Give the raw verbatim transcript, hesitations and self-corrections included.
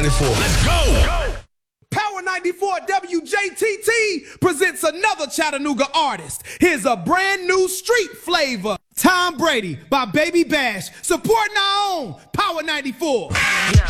ninety-four. Let's go! Power ninety-four W J T T presents another Chattanooga artist. Here's a brand new street flavor. Tom Brady by Baby Bash, supporting our own Power ninety-four. Yeah.